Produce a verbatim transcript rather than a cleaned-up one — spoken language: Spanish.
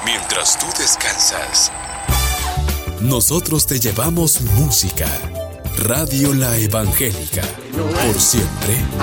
Mientras tú descansas, nosotros te llevamos música. Radio La Evangélica, por siempre